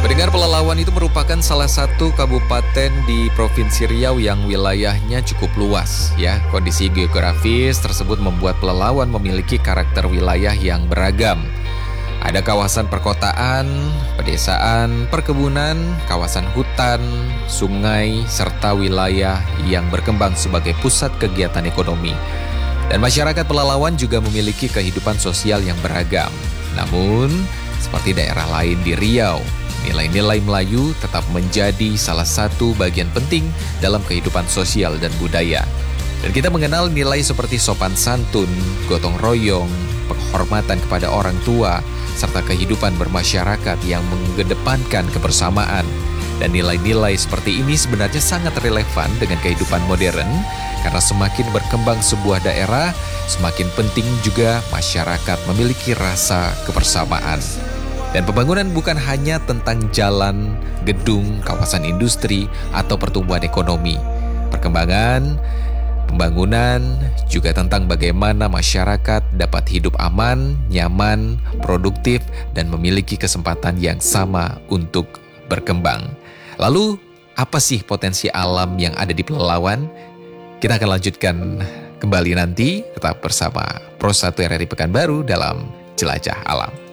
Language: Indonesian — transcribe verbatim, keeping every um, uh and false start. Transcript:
Pendengar, Pelalawan itu merupakan salah satu kabupaten di Provinsi Riau yang wilayahnya cukup luas ya. Kondisi geografis tersebut membuat Pelalawan memiliki karakter wilayah yang beragam. Ada kawasan perkotaan, pedesaan, perkebunan, kawasan hutan, sungai, serta wilayah yang berkembang sebagai pusat kegiatan ekonomi. Dan masyarakat Pelalawan juga memiliki kehidupan sosial yang beragam. Namun, seperti daerah lain di Riau, nilai-nilai Melayu tetap menjadi salah satu bagian penting dalam kehidupan sosial dan budaya. Dan kita mengenal nilai seperti sopan santun, gotong royong, penghormatan kepada orang tua, serta kehidupan bermasyarakat yang mengedepankan kebersamaan. Dan nilai-nilai seperti ini sebenarnya sangat relevan dengan kehidupan modern, karena semakin berkembang sebuah daerah, semakin penting juga masyarakat memiliki rasa kebersamaan. Dan pembangunan bukan hanya tentang jalan, gedung, kawasan industri, atau pertumbuhan ekonomi. Perkembangan pembangunan juga tentang bagaimana masyarakat dapat hidup aman, nyaman, produktif, dan memiliki kesempatan yang sama untuk berkembang. Lalu, apa sih potensi alam yang ada di Pelalawan? Kita akan lanjutkan kembali nanti, tetap bersama Pro satu R R I Pekanbaru dalam Jelajah Alam.